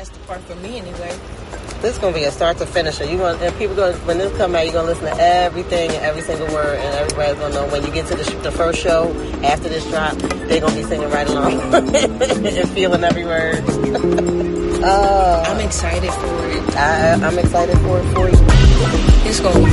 best part for me anyway. This is gonna be a start to finish. And people go when this come out, you're gonna listen to everything and every single word, and everybody's gonna know when you get to the first show after this drop, they're gonna be singing right along and feeling every word. I'm excited for it. I'm excited for it for you. It's gonna be